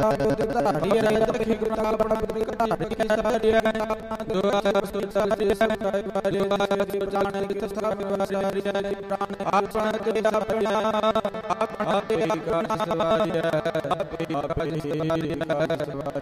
ਬੁੱਧ ਧਾਰੀ ਰਤ ਖੇ ਗੁਰੂ ਆਪਣਾ ਬੁੱਧ ਧਾਰੀ ਸਾਰਿਆ ਦੁਆ ਸੁਤਲ ਜੀ ਸਭਾਈ ਵਾਰੀ ਵਾਰੀ ਜਾਣ ਲਿਤ ਸਭ ਵਾਰੀ ਪ੍ਰਾਨ ਆਪਣਾ ਤੇ ਆਪਣਾ ਆਪੇ ਕਰ ਸਵਾਰਿਆ ਆਪੇ ਕਰ ਸਵਾਰਿਆ